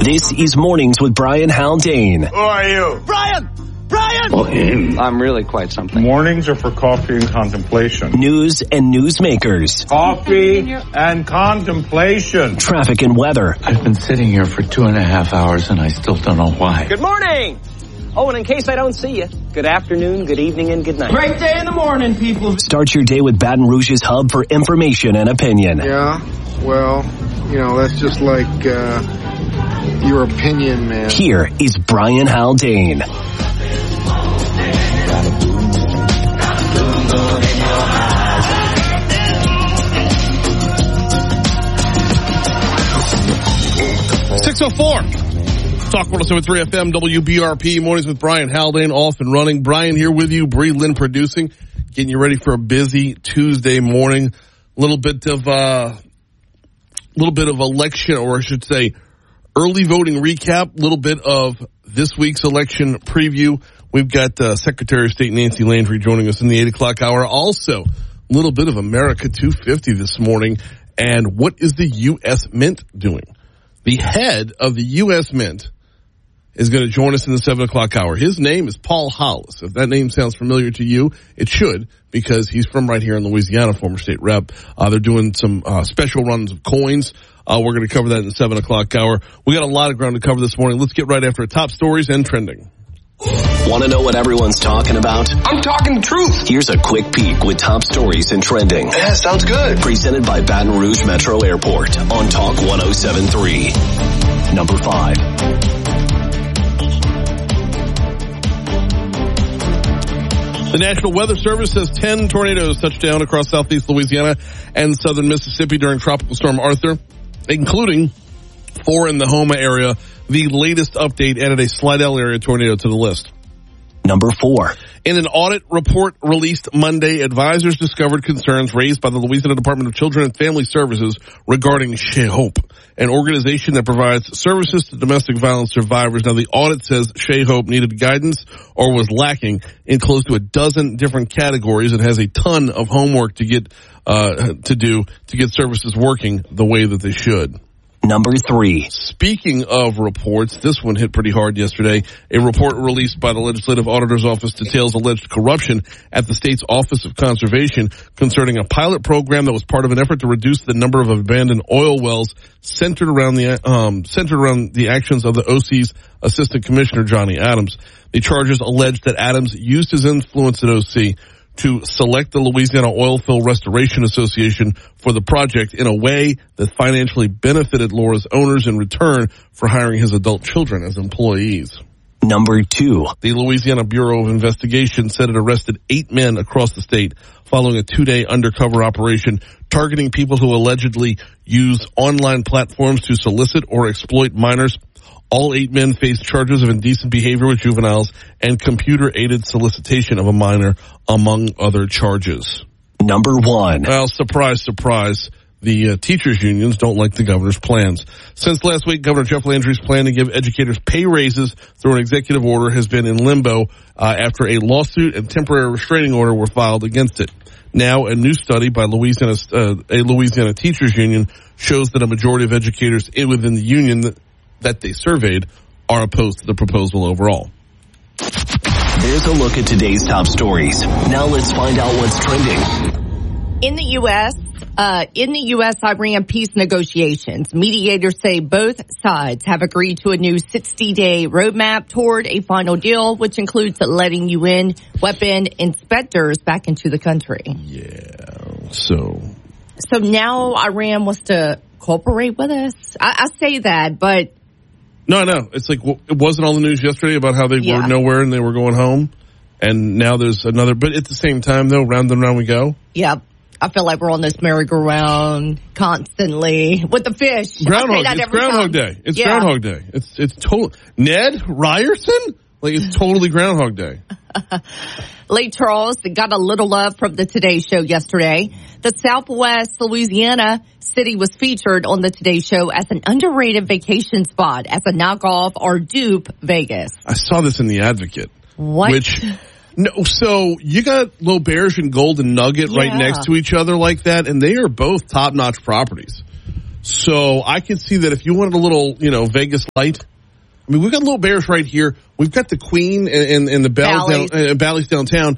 This is Mornings with Brian Haldane. Who are you? Brian! Well, him. I'm really quite something. Mornings are for coffee and contemplation. News and newsmakers. Coffee and contemplation. Traffic and weather. I've been sitting here for 2.5 hours and I still don't know why. Good morning! Oh, and in case I don't see you, good afternoon, good evening, and good night. Great day in the morning, people. Start your day with Baton Rouge's hub for information and opinion. Yeah, well, that's just like your opinion, man. Here is Brian Haldane. Talk 107.3 FM, WBRP, Mornings with Brian Haldane, off and running. Brian here with you, Bree Lynn producing, getting you ready for a busy Tuesday morning. Little bit of election, or I should say, early voting recap. Little bit of this week's election preview. We've got Secretary of State Nancy Landry joining us in the 8 o'clock hour. Also, a little bit of America 250 this morning. And what is the U.S. Mint doing? The head of the U.S. Mint is going to join us in the 7 o'clock hour. His name is Paul Hollis. If that name sounds familiar to you, it should, because he's from right here in Louisiana, former state rep. They're doing some special runs of coins. We're going to cover that in the 7 o'clock hour. We got a lot of ground to cover this morning. Let's get right after it. Top stories and trending. Want to know what everyone's talking about? I'm talking the truth. Here's a quick peek with top stories and trending. Yeah, sounds good. Presented by Baton Rouge Metro Airport on Talk 107.3. Number 5. The National Weather Service says 10 tornadoes touched down across southeast Louisiana and southern Mississippi during Tropical Storm Arthur, including 4 in the Houma area. The latest update added a Slidell area tornado to the list. Number 4. In an audit report released Monday, advisors discovered concerns raised by the Louisiana Department of Children and Family Services regarding Chez Hope, an organization that provides services to domestic violence survivors. Now, the audit says Chez Hope needed guidance or was lacking in close to a dozen different categories. It has a ton of homework to get services working the way that they should. Number 3. Speaking of reports, this one hit pretty hard yesterday. A report released by the Legislative Auditor's Office details alleged corruption at the state's Office of Conservation concerning a pilot program that was part of an effort to reduce the number of abandoned oil wells centered around the actions of the OC's Assistant Commissioner, Johnny Adams. The charges allege that Adams used his influence at OC to select the Louisiana Oilfield Restoration Association for the project in a way that financially benefited Laura's owners in return for hiring his adult children as employees. Number 2. The Louisiana Bureau of Investigation said it arrested 8 men across the state following a 2-day undercover operation targeting people who allegedly use online platforms to solicit or exploit minors. All 8 men faced charges of indecent behavior with juveniles and computer-aided solicitation of a minor, among other charges. Number 1. Well, surprise, surprise. The teachers' unions don't like the governor's plans. Since last week, Governor Jeff Landry's plan to give educators pay raises through an executive order has been in limbo after a lawsuit and temporary restraining order were filed against it. Now, a new study by a Louisiana teachers' union shows that a majority of educators within the union that they surveyed are opposed to the proposal overall. There's a look at today's top stories. Now let's find out what's trending. In the U.S., Iran peace negotiations, mediators say both sides have agreed to a new 60-day roadmap toward a final deal, which includes letting UN weapon inspectors back into the country. Yeah, so now Iran wants to cooperate with us? I say that, but... No. It's like, it wasn't all the news yesterday about how they were nowhere and they were going home. And now there's another, but at the same time, though, round and round we go. Yep. I feel like we're on this merry-go-round constantly with the fish. It's Groundhog Day. It's Groundhog Day. It's total. Ned Ryerson? Like, it's totally Groundhog Day. Lake Charles got a little love from the Today Show yesterday. The Southwest Louisiana city was featured on the Today Show as an underrated vacation spot as a knockoff or dupe Vegas. I saw this in The Advocate. What? So you got L'Auberge and Golden Nugget right next to each other like that, and they are both top-notch properties. So I can see that if you wanted a little, Vegas light. I mean, we've got Little Bears right here. We've got the Queen and the Bally's downtown.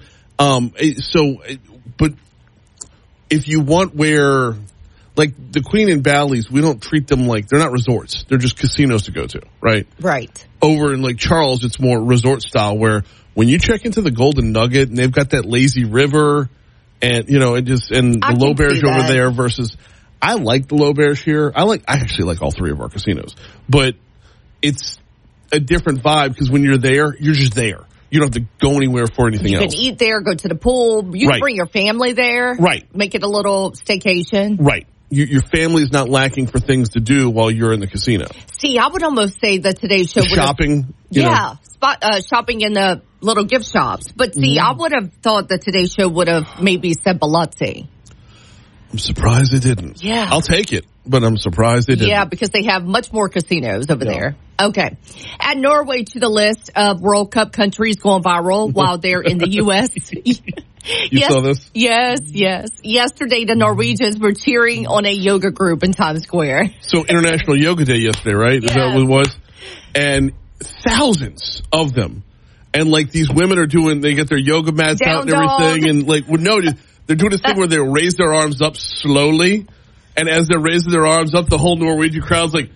But if you want where, like the Queen and Bally's, we don't treat them like, they're not resorts. They're just casinos to go to, right? Right. Over in Lake Charles, it's more resort style where when you check into the Golden Nugget and they've got that lazy river and, the Low Bears over there versus, I like the Low Bears here. I actually like all three of our casinos, but it's a different vibe because when you're there, you're just there. You don't have to go anywhere for anything else. You can eat there, go to the pool. You can bring your family there. Right. Make it a little staycation. Right. Your family is not lacking for things to do while you're in the casino. See, I would almost say that today's show would shopping. Shopping in the little gift shops. But see, I would have thought that today's show would have maybe said Biloxi. I'm surprised it didn't. Yeah. I'll take it, but I'm surprised they didn't. Yeah, because they have much more casinos over there. Okay. Add Norway to the list of World Cup countries going viral while they're in the U.S. You saw this? Yes. Yesterday, the Norwegians were cheering on a yoga group in Times Square. So International Yoga Day yesterday, right? Yes. Is that what it was? And thousands of them. And like these women are they get their yoga mats out and everything. And like, they're doing this thing where they raise their arms up slowly. And as they're raising their arms up, the whole Norwegian crowd's like,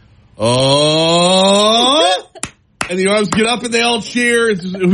oh, and the arms get up and they all cheer.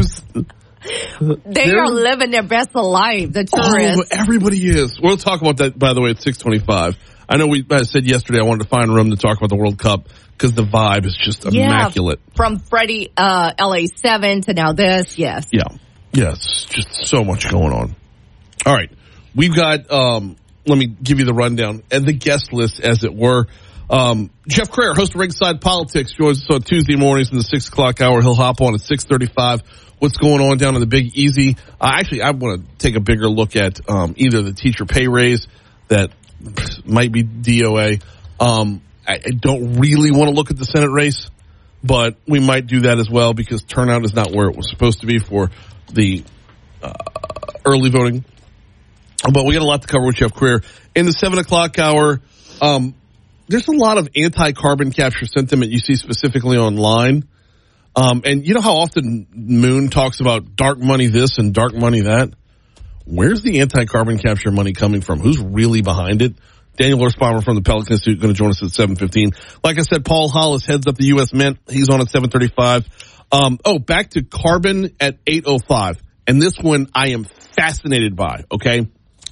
They are living their best life, the tourists. Oh, everybody is. We'll talk about that, by the way, at 6:25. I know I said yesterday I wanted to find room to talk about the World Cup because the vibe is just immaculate. From Freddie, LA7 to now this, yes. Yeah, it's just so much going on. All right, we've got, let me give you the rundown and the guest list, as it were. Jeff Crayer, host of Ringside Politics, joins us on Tuesday mornings in the 6 o'clock hour. He'll hop on at 6:35. What's going on down in the Big Easy? Actually, I want to take a bigger look at either the teacher pay raise that might be DOA. I don't really want to look at the Senate race, but we might do that as well because turnout is not where it was supposed to be for the early voting. But we got a lot to cover with Jeff Crayer. In the 7 o'clock hour, there's a lot of anti-carbon capture sentiment you see specifically online. And you know how often Moon talks about dark money this and dark money that? Where's the anti-carbon capture money coming from? Who's really behind it? Daniel Erspamer from the Pelican Institute going to join us at 7:15. Like I said, Paul Hollis heads up the U.S. Mint. He's on at 7:35. Back to carbon at 8:05. And this one I am fascinated by, okay?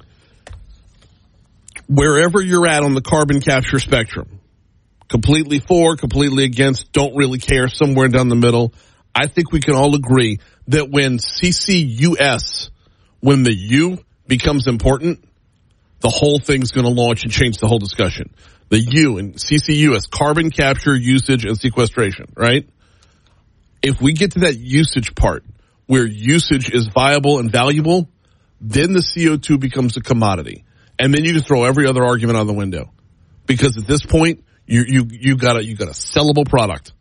Wherever you're at on the carbon capture spectrum, completely for, completely against, don't really care, somewhere down the middle, I think we can all agree that when CCUS, when the U becomes important, the whole thing's going to launch and change the whole discussion. The U in CCUS, carbon capture, usage, and sequestration, right? If we get to that usage part where usage is viable and valuable, then the CO2 becomes a commodity. And then you can throw every other argument out the window. Because at this point, you got a sellable product.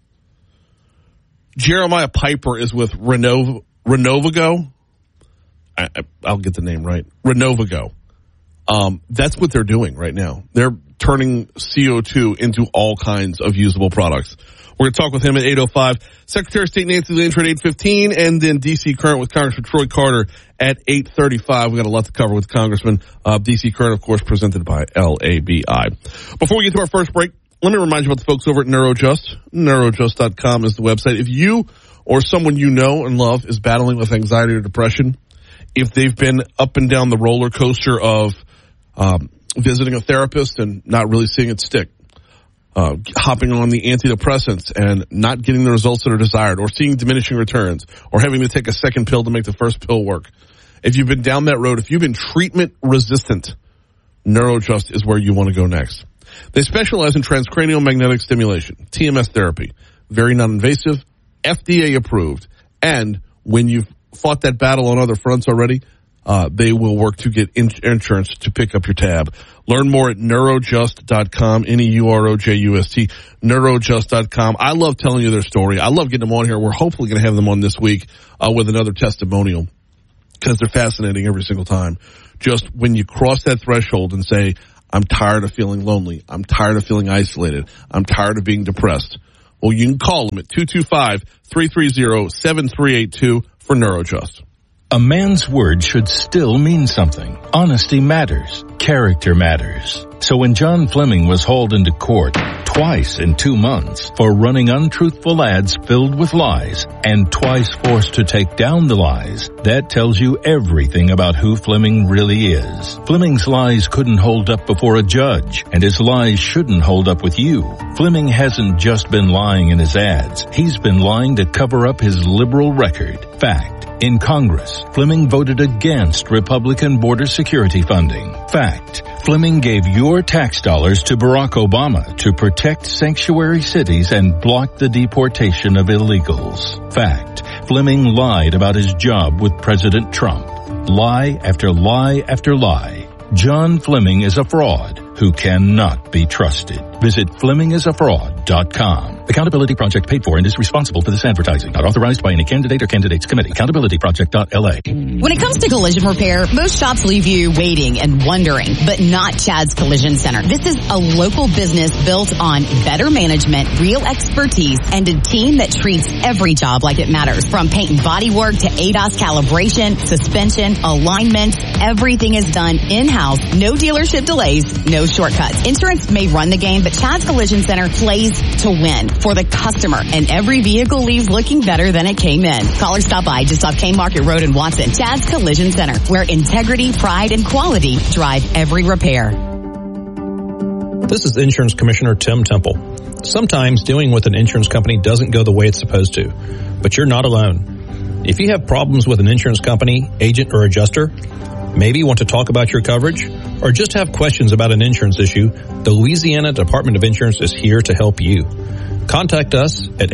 Jeremiah Piper is with Renovago. I'll get the name right. Renovago. That's what they're doing right now. They're turning CO2 into all kinds of usable products. We're going to talk with him at 8:05. Secretary of State Nancy Landry at 8:15, and then D.C. Current with Congressman Troy Carter at 8:35. We got a lot to cover with Congressman. D.C. Current, of course, presented by LABI. Before we get to our first break, let me remind you about the folks over at Neurojust. Neurojust.com is the website. If you or someone you know and love is battling with anxiety or depression, if they've been up and down the roller coaster of visiting a therapist and not really seeing it stick, hopping on the antidepressants and not getting the results that are desired, or seeing diminishing returns, or having to take a second pill to make the first pill work. If you've been down that road, if you've been treatment resistant, Neurojust is where you want to go next. They specialize in transcranial magnetic stimulation, TMS therapy, very non-invasive, FDA approved, and when you've fought that battle on other fronts already, they will work to get insurance to pick up your tab. Learn more at Neurojust.com, Neurojust, Neurojust.com. I love telling you their story. I love getting them on here. We're hopefully going to have them on this week with another testimonial because they're fascinating every single time. Just when you cross that threshold and say, I'm tired of feeling lonely. I'm tired of feeling isolated. I'm tired of being depressed. Well, you can call them at 225-330-7382 for NeuroJust. A man's word should still mean something. Honesty matters. Character matters. So when John Fleming was hauled into court twice in 2 months for running untruthful ads filled with lies and twice forced to take down the lies, that tells you everything about who Fleming really is. Fleming's lies couldn't hold up before a judge, and his lies shouldn't hold up with you. Fleming hasn't just been lying in his ads. He's been lying to cover up his liberal record. Fact. In Congress, Fleming voted against Republican border security funding. Fact. Fleming gave your tax dollars to Barack Obama to protect sanctuary cities and block the deportation of illegals. Fact. Fleming lied about his job with President Trump. Lie after lie after lie. John Fleming is a fraud who cannot be trusted. Visit FlemingIsAfraud.com. Accountability Project paid for and is responsible for this advertising. Not authorized by any candidate or candidates committee. AccountabilityProject.la. When it comes to collision repair, most shops leave you waiting and wondering, but not Chad's Collision Center. This is a local business built on better management, real expertise, and a team that treats every job like it matters. From paint and body work to ADAS calibration, suspension, alignments, everything is done in-house. No dealership delays, no shortcuts. Insurance may run the game, but Chad's Collision Center plays to win for the customer, and every vehicle leaves looking better than it came in. Call or stop by just off K Market Road in Watson. Chad's Collision Center, where integrity, pride, and quality drive every repair. This is Insurance Commissioner Tim Temple. Sometimes dealing with an insurance company doesn't go the way it's supposed to, but you're not alone. If you have problems with an insurance company, agent, or adjuster, maybe want to talk about your coverage, or just have questions about an insurance issue, the Louisiana Department of Insurance is here to help you. Contact us at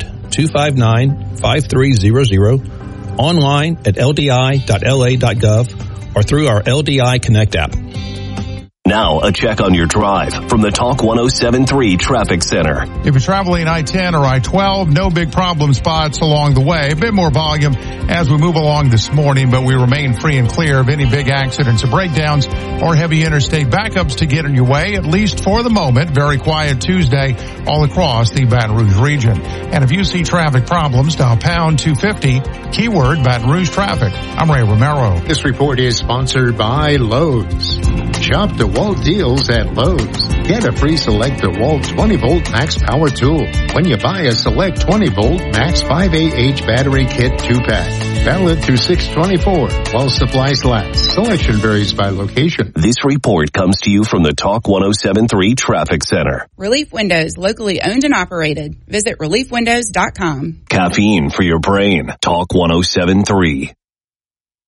800-259-5300, online at ldi.la.gov, or through our LDI Connect app. Now, a check on your drive from the Talk 107.3 Traffic Center. If you're traveling I-10 or I-12, no big problem spots along the way. A bit more volume as we move along this morning, but we remain free and clear of any big accidents or breakdowns or heavy interstate backups to get in your way, at least for the moment. Very quiet Tuesday all across the Baton Rouge region. And if you see traffic problems, dial pound 250, keyword Baton Rouge traffic. I'm Ray Romero. This report is sponsored by Lowe's. Shop DeWalt deals at Lowe's. Get a free Select DeWalt 20-volt max power tool when you buy a Select 20-volt max 5AH battery kit 2-pack. Valid through 6/24 while supplies last. Selection varies by location. This report comes to you from the Talk 107.3 Traffic Center. Relief Windows, locally owned and operated. Visit reliefwindows.com. Caffeine for your brain. Talk 107.3.